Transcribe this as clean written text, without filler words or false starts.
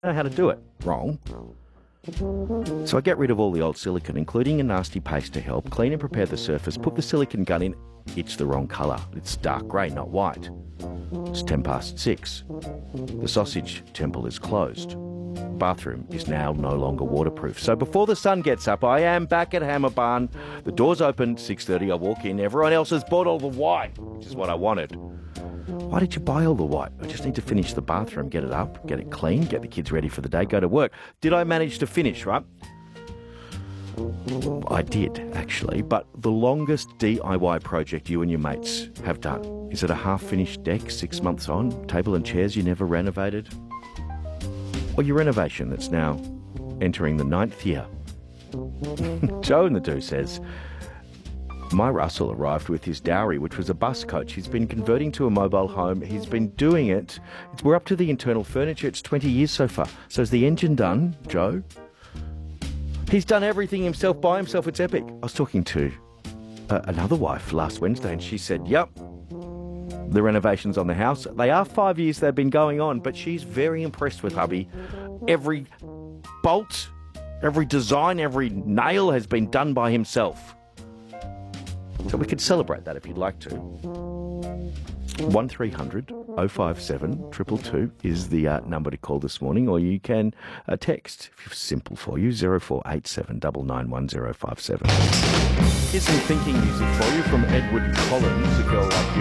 know how to do it. Wrong. So I get rid of all the old silicone, including a nasty paste to help, clean and prepare the surface, put the silicone gun in. It's the wrong colour. It's dark grey, not white. It's 6:10. The sausage temple is closed. Bathroom is now no longer waterproof. So before the sun gets up, I am back at Hammer Barn. The door's open, 6:30. I walk in. Everyone else has bought all the white, which is what I wanted. Why did you buy all the white? I just need to finish the bathroom, get it up, get it clean, get the kids ready for the day, go to work. Did I manage to finish, right? I did, actually. But the longest DIY project you and your mates have done, is it a half-finished deck 6 months on? Table and chairs you never renovated? Or your renovation that's now entering the 9th year? Joe in the Do says, my Russell arrived with his dowry, which was a bus coach. He's been converting to a mobile home. He's been doing it. We're up to the internal furniture. It's 20 years so far. So is the engine done, Joe? He's done everything himself by himself. It's epic. I was talking to another wife last Wednesday and she said, yep, the renovations on the house, they are 5 years they've been going on, but she's very impressed with hubby. Every bolt, every design, every nail has been done by himself. So we could celebrate that if you'd like to. 1300 057 222 is the number to call this morning, or you can text, if it's simple for you, 0487 991 057. Here's some thinking music for you from Edward Collins, A Girl Like You.